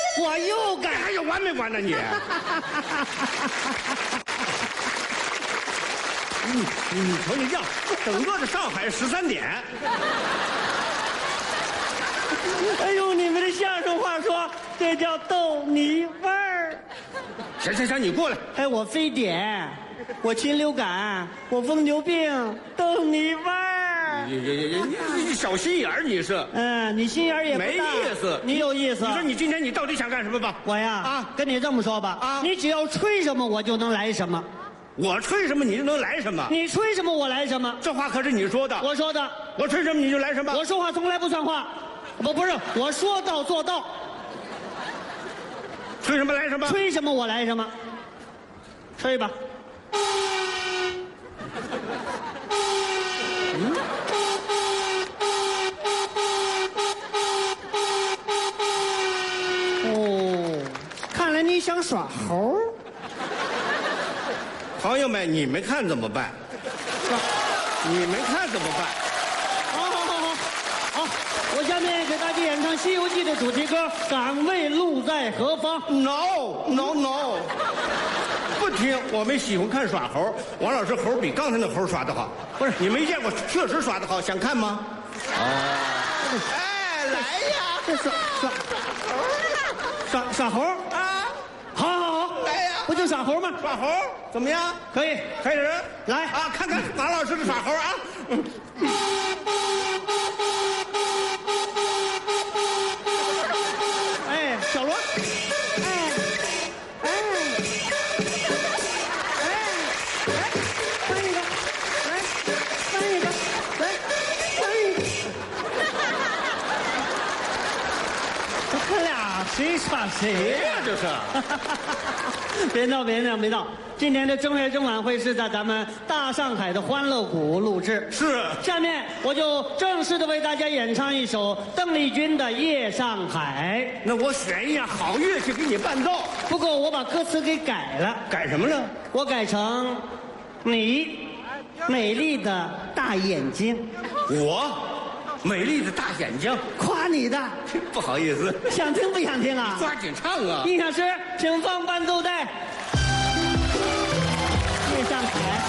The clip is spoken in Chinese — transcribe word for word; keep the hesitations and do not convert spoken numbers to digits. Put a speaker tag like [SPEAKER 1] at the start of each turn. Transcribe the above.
[SPEAKER 1] 我又改，
[SPEAKER 2] 还有完没完呢你？你你你瞅你这样，整个的上海十三点。
[SPEAKER 1] 哎呦，你们的相声话说这叫逗你味儿。
[SPEAKER 2] 行行行，你过来。
[SPEAKER 1] 哎，我非典，我禽流感，我疯牛病，逗你味儿。
[SPEAKER 2] 你你你你你小心眼儿你是。
[SPEAKER 1] 嗯，你心眼儿也不大
[SPEAKER 2] 没意思，
[SPEAKER 1] 你有意思。
[SPEAKER 2] 你说你今天你到底想干什么吧？
[SPEAKER 1] 我呀，
[SPEAKER 2] 啊，
[SPEAKER 1] 跟你这么说吧，
[SPEAKER 2] 啊，
[SPEAKER 1] 你只要吹什么我就能来什么。
[SPEAKER 2] 我吹什么你就能来什么？
[SPEAKER 1] 你吹什么我来什么？
[SPEAKER 2] 这话可是你说的。
[SPEAKER 1] 我说的。
[SPEAKER 2] 我吹什么你就来什么？
[SPEAKER 1] 我说话从来不算话，不不是，我说到做到。
[SPEAKER 2] 吹什么来什么？
[SPEAKER 1] 吹什么我来什么。吹吧。嗯。哦，看来你想耍猴。
[SPEAKER 2] 朋友们，你们看怎么办？你们看怎么办？
[SPEAKER 1] 好好好好好，我下面给大家演唱《西游记》的主题歌《敢问路在何方》。
[SPEAKER 2] No no no， 不听，我们喜欢看耍猴。王老师猴比刚才那猴耍得好。不是，你没见过，确实耍得好，想看吗？哦，哎，来呀，
[SPEAKER 1] 这耍耍耍耍猴
[SPEAKER 2] 啊！
[SPEAKER 1] 好好好，
[SPEAKER 2] 来呀，
[SPEAKER 1] 不就耍猴吗？
[SPEAKER 2] 耍猴怎么样？
[SPEAKER 1] 可以，
[SPEAKER 2] 开始
[SPEAKER 1] 来
[SPEAKER 2] 啊，看看王老师的耍猴啊！嗯
[SPEAKER 1] 哎，小罗，哎，哎，哎，来，翻一个，来，翻一个，来，翻一个。他俩谁耍谁呀？
[SPEAKER 2] 这是。
[SPEAKER 1] 别闹，别闹，别闹！今年的正月征晚会是在咱们大上海的欢乐谷录制。
[SPEAKER 2] 是。
[SPEAKER 1] 下面我就正式的为大家演唱一首邓丽君的《夜上海》。
[SPEAKER 2] 那我选一样好乐器给你伴奏。
[SPEAKER 1] 不过我把歌词给改了。
[SPEAKER 2] 改什么了？
[SPEAKER 1] 我改成你美丽的大眼睛。
[SPEAKER 2] 我美丽的大眼睛。
[SPEAKER 1] 夸你的。
[SPEAKER 2] 不好意思。
[SPEAKER 1] 想听不想听啊？
[SPEAKER 2] 抓紧唱啊！
[SPEAKER 1] 音响师，请放伴奏带。夜上海。